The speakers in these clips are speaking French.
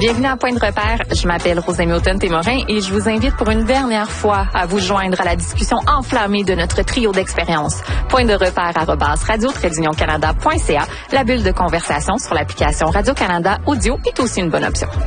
Bienvenue à Point de repère. Je m'appelle Rosemée Automne-Témorin et je vous invite pour une dernière fois à vous joindre à la discussion enflammée de notre trio d'expériences. Point de repère @radio-canada.ca. La bulle de conversation sur l'application Radio-Canada Audio est aussi une bonne option.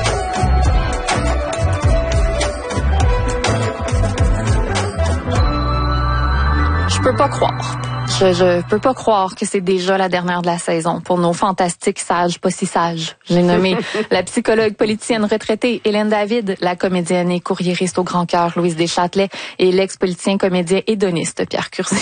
Je peux pas croire. Je peux pas croire que c'est déjà la dernière de la saison pour nos fantastiques sages, pas si sages. J'ai nommé la psychologue politicienne retraitée Hélène David, la comédienne et courriériste au grand cœur Louise Deschâtelet et l'ex-politicien comédien hédoniste Pierre Curzi.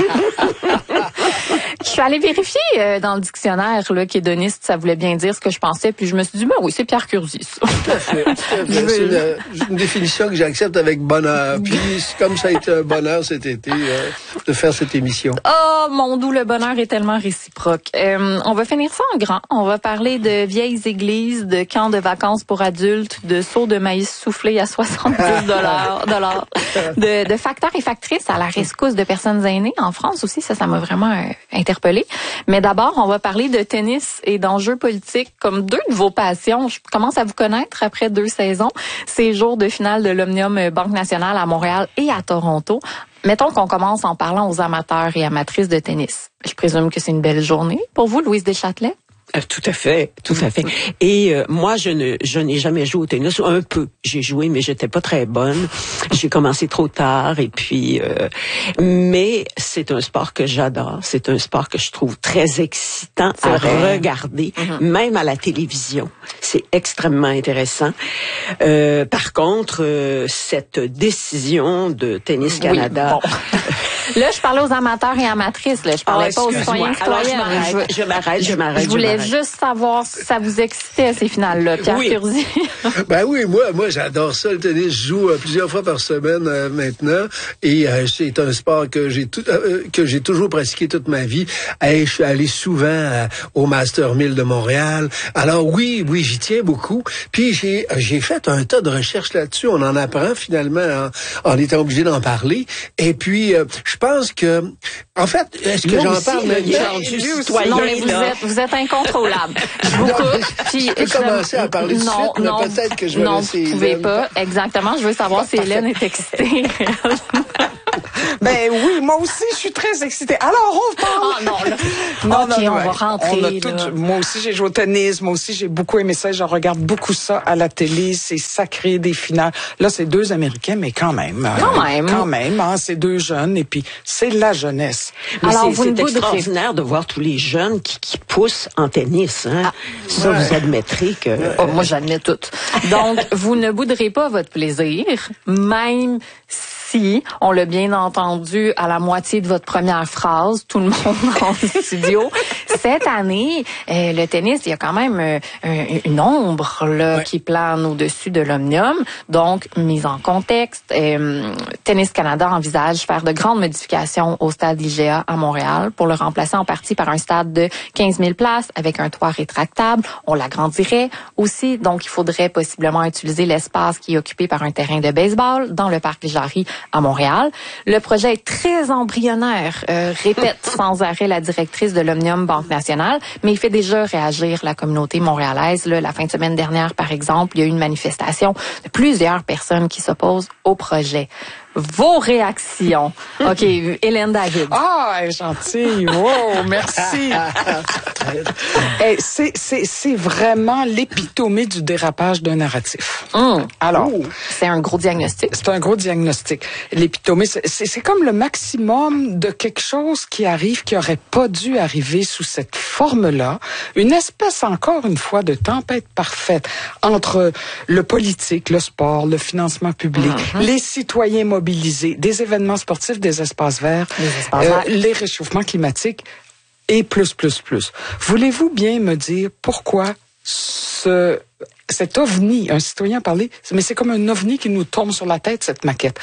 Je suis allée vérifier dans le dictionnaire là, qu'hédoniste, ça voulait bien dire ce que je pensais, puis je me suis dit, ben oui, c'est Pierre Curzi, ça. Tout à fait. C'est une définition que j'accepte avec bonheur. Puis, comme ça a été un bonheur cet été de faire cette émission. Oh, mon doux, le bonheur est tellement réciproque. On va finir ça en grand. On va parler de vieilles églises, de camps de vacances pour adultes, de seaux de maïs soufflés à 70 $, de facteurs et factrices à la rescousse de personnes aînées en France aussi. Ça m'a vraiment interpellée. Mais d'abord, on va parler de tennis et d'enjeux politiques comme deux de vos passions. Je commence à vous connaître après 2 saisons. Ces jours de finale de l'Omnium Banque Nationale à Montréal et à Toronto. Mettons qu'on commence en parlant aux amateurs et amatrices de tennis. Je présume que c'est une belle journée pour vous, Louise Deschâtelet? Tout à fait. Et moi, je n'ai jamais joué au tennis. Un peu, j'ai joué, mais j'étais pas très bonne. J'ai commencé trop tard, et puis. Mais c'est un sport que j'adore. C'est un sport que je trouve très excitant à regarder, même à la télévision. C'est extrêmement intéressant. Par contre, cette décision de Tennis Canada. Oui, bon. Là, je parlais aux amateurs et amatrices. Là. Je parlais pas aux citoyens et citoyennes. Je m'arrête. Je voulais juste savoir si ça vous excitait, ces finales-là, Pierre Curzi. Ben oui, moi, j'adore ça, le tennis. Je joue plusieurs fois par semaine maintenant. Et c'est un sport que j'ai toujours pratiqué toute ma vie. Je suis allé souvent au Master 1000 de Montréal. Alors oui, j'y tiens beaucoup. Puis j'ai fait un tas de recherches là-dessus. On en apprend finalement en étant obligé d'en parler. Et puis, je pense que, en fait, est-ce que j'en parle maintenant? Non, mais vous êtes incontrôlable. Je vous coupe. Je peux commencer à parler de suite, mais peut-être que je vais laisser Hélène. Non, vous pouvez pas. Exactement. Je veux savoir si Hélène est excitée. Ben oui, moi aussi, je suis très excitée. Alors, on parle. Oh non, là. On va rentrer. Moi aussi, j'ai joué au tennis. Moi aussi, j'ai beaucoup aimé ça. Je regarde beaucoup ça à la télé. C'est sacré, des finales. Là, c'est 2 Américains, mais quand même. Quand même, hein, c'est 2 jeunes. Et puis, c'est la jeunesse. Mais alors, c'est extraordinaire de voir tous les jeunes qui poussent en tennis. Hein. Ça, vous admettrez que... moi, j'admets tout. Donc, vous ne bouderez pas votre plaisir, même si, on l'a bien entendu à la moitié de votre première phrase, tout le monde dans le studio. Cette année, le tennis, il y a quand même une ombre là qui plane au-dessus de l'Omnium. Donc, mise en contexte, Tennis Canada envisage faire de grandes modifications au stade IGA à Montréal pour le remplacer en partie par un stade de 15 000 places avec un toit rétractable. On l'agrandirait aussi. Donc, il faudrait possiblement utiliser l'espace qui est occupé par un terrain de baseball dans le parc Jarry à Montréal. Le projet est très embryonnaire, répète sans arrêt la directrice de l'Omnium Banque Nationale, mais il fait déjà réagir la communauté montréalaise. Là, la fin de semaine dernière, par exemple, il y a eu une manifestation de plusieurs personnes qui s'opposent au projet. Vos réactions. OK, Hélène David. Ah, elle est gentille. Wow, merci. C'est vraiment l'épitomie du dérapage d'un narratif. Alors, c'est un gros diagnostic. C'est un gros diagnostic. L'épitomie, c'est comme le maximum de quelque chose qui arrive, qui aurait pas dû arriver sous cette forme-là. Une espèce, encore une fois, de tempête parfaite entre le politique, le sport, le financement public, les citoyens mobilisés, des événements sportifs, des espaces verts, les réchauffements climatiques et plus. Voulez-vous bien me dire pourquoi cet ovni, un citoyen a parlé, mais c'est comme un ovni qui nous tombe sur la tête, cette maquette.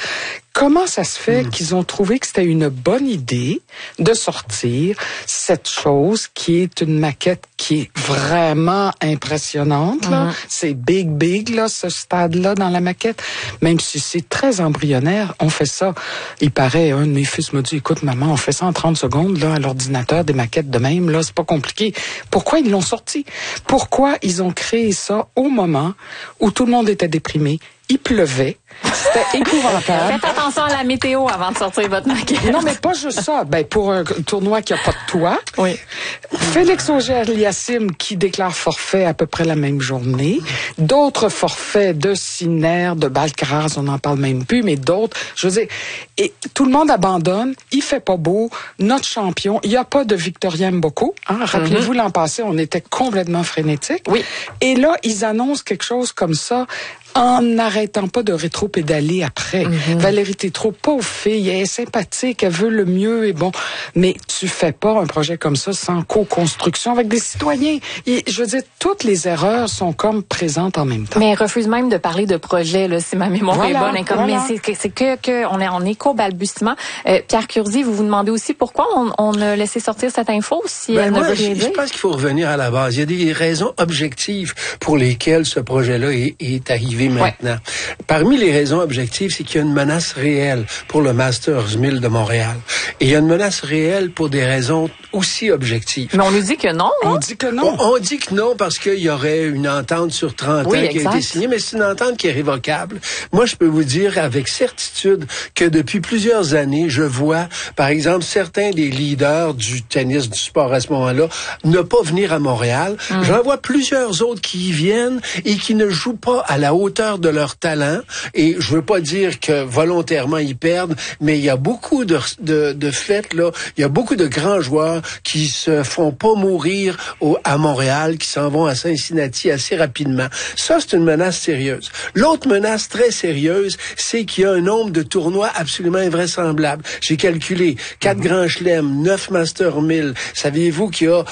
Comment ça se fait qu'ils ont trouvé que c'était une bonne idée de sortir cette chose qui est une maquette qui est vraiment impressionnante, là. C'est big, là, ce stade-là dans la maquette. Même si c'est très embryonnaire, on fait ça. Il paraît, un de mes fils m'a dit, écoute, maman, on fait ça en 30 secondes, là, à l'ordinateur, des maquettes de même, là, c'est pas compliqué. Pourquoi ils l'ont sorti? Pourquoi ils ont créé ça au moment où tout le monde était déprimé? Il pleuvait. C'était épouvantable. Faites attention à la météo avant de sortir votre maquette. Non, mais pas juste ça. Ben, pour un tournoi qui a pas de toit. Oui. Félix Auger-Aliassime qui déclare forfait à peu près la même journée. D'autres forfaits de Sinner, de Balcaraz, on n'en parle même plus, mais d'autres. Je veux dire, et tout le monde abandonne. Il fait pas beau. Notre champion. Il n'y a pas de Victoria Mboko. Hein? Rappelez-vous, l'an passé, on était complètement frénétique. Oui. Et là, ils annoncent quelque chose comme ça en n'arrêtant pas de rétro-pédaler après. Valérie Tétrault, pauvre fille, elle est sympathique, elle veut le mieux et bon, mais tu fais pas un projet comme ça sans co-construction avec des citoyens. Et, je veux dire, toutes les erreurs sont comme présentes en même temps. Mais elle refuse même de parler de projet, là, si ma mémoire est bonne. Mais c'est que on est en éco-balbutiement. Pierre Curzi, vous demandez aussi pourquoi on a laissé sortir cette info si elle ne veut rien dire? Je pense qu'il faut revenir à la base. Il y a des raisons objectives pour lesquelles ce projet-là est arrivé maintenant. Ouais. Parmi les raisons objectives, c'est qu'il y a une menace réelle pour le Masters 1000 de Montréal. Et il y a une menace réelle pour des raisons aussi objectives. Mais on nous dit que non. Hein? On dit que non. On dit que non parce qu'il y aurait une entente sur 30 ans qui a été signée, mais c'est une entente qui est révocable. Moi, je peux vous dire avec certitude que depuis plusieurs années, je vois, par exemple, certains des leaders du tennis, du sport à ce moment-là, ne pas venir à Montréal. J'en vois plusieurs autres qui y viennent et qui ne jouent pas à la hauteur de leur talent. Et je veux pas dire que volontairement ils perdent, mais il y a beaucoup de faits, là. Il y a beaucoup de grands joueurs qui se font pas mourir à Montréal, qui s'en vont à Cincinnati assez rapidement. Ça, c'est une menace sérieuse. L'autre menace très sérieuse, c'est qu'il y a un nombre de tournois absolument invraisemblable. J'ai calculé 4 Grands Chelems, 9 Masters 1000. Saviez-vous qu'il y a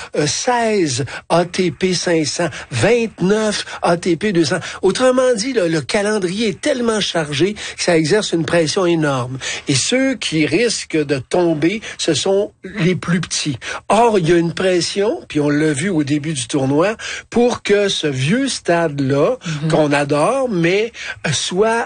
16 ATP 500, 29 ATP 200. Autrement dit, là, le calendrier est tellement chargé que ça exerce une pression énorme. Et ceux qui risquent de tomber, ce sont les plus petits. Or, il y a une pression, puis on l'a vu au début du tournoi, pour que ce vieux stade-là, qu'on adore, mais soit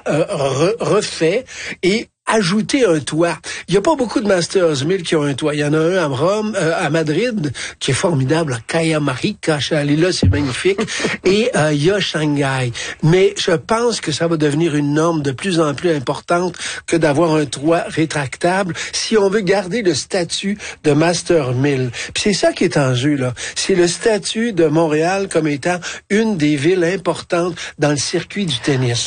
refait et ajouter un toit. Il n'y a pas beaucoup de Masters 1000 qui ont un toit. Il y en a un à Rome, à Madrid, qui est formidable, Caia Marica, je suis allé là, c'est magnifique. Et il y a Shanghai. Mais je pense que ça va devenir une norme de plus en plus importante que d'avoir un toit rétractable si on veut garder le statut de Master 1000. Puis c'est ça qui est en jeu, là. C'est le statut de Montréal comme étant une des villes importantes dans le circuit du tennis.